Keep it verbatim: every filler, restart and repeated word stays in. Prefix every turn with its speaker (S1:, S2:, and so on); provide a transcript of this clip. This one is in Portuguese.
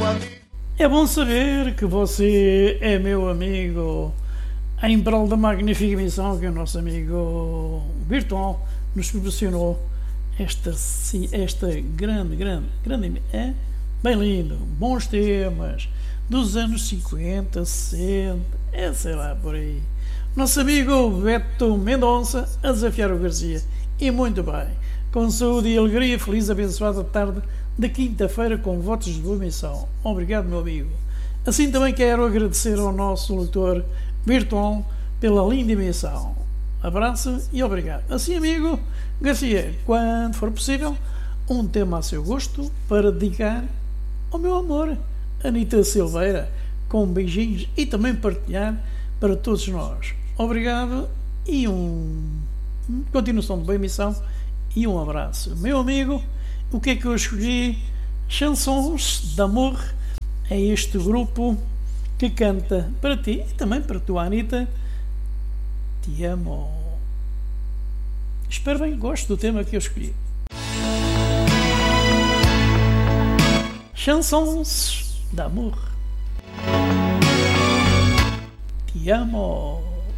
S1: É bom saber que você é meu amigo em prol da magnífica missão que o nosso amigo virtual nos proporcionou. Esta, esta grande, grande, grande, é bem lindo, bons temas dos anos cinquenta, sessenta, é sei lá por aí. Nosso amigo Beto Mendonça a desafiar o Garcia, e muito bem, com saúde e alegria, feliz, abençoada tarde de quinta-feira com votos de boa missão. Obrigado, meu amigo. Assim também quero agradecer ao nosso leitor virtual pela linda missão. Abraço e obrigado. Assim, amigo Garcia, quando for possível, um tema a seu gosto para dedicar ao meu amor, Anita Silveira, com beijinhos e também partilhar para todos nós. Obrigado e um continuação de boa missão e um abraço. Meu amigo, o que é que eu escolhi? Chansons de Amor é este grupo que canta para ti e também para tua Anita. Te amo. Espero bem que goste do tema que eu escolhi. Chansons de Amor. Te amo.